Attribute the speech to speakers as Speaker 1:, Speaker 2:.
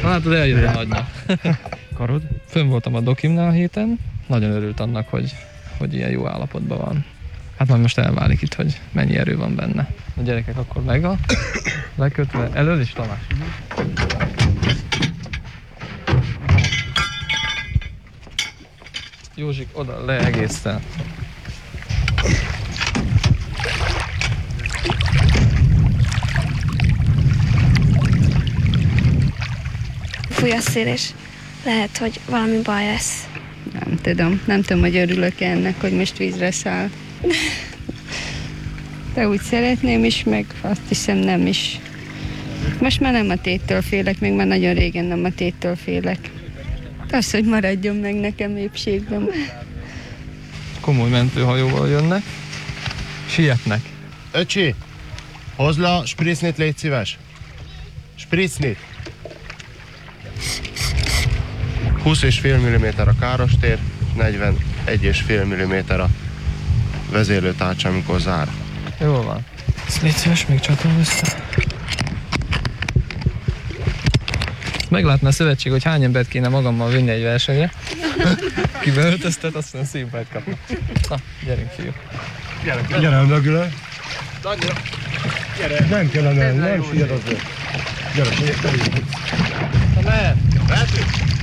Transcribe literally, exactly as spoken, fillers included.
Speaker 1: Na hát, eljött a nagynak.
Speaker 2: Karod?
Speaker 1: Fönn voltam a Dokimnál a héten, nagyon örült annak, hogy, hogy ilyen jó állapotban van. Hát majd most elválik itt, hogy mennyi erő van benne. A gyerekek akkor meg a lekötve. Elől is, Tamás? Józsik, oda le egészen.
Speaker 3: Fúj a szél, és lehet, hogy valami baj lesz.
Speaker 4: Nem tudom, nem tudom, hogy örülök ennek, hogy most vízre száll. De úgy szeretném is, meg azt hiszem nem is. Most már nem a téttől félek, még már nagyon régen nem a téttől félek. Az, hogy maradjon meg nekem épségben.
Speaker 1: Komoly mentőhajóval jönnek. Sietnek.
Speaker 5: Öcsi, hozd le a spritznyt, légy szíves. Spritznyt. húsz és fél milliméter a károstér, negyvenegy és fél milliméter a vezérlőtárcsa, amikor zár.
Speaker 1: Jól van. Ezt légy szíves, még csatold össze. Meglátná a szövetség, hogy hány embert kéne magammal vinni egy versenyre. Ki beöltöztet, azt mondja, színpályt kapna. Na, gyerünk, fiú.
Speaker 2: Gyere, gyere mögül. Gyere. Nem kell emelni, nem figyeld azért. Gyere, gyere.
Speaker 1: Na, mehet.
Speaker 5: Mehetünk?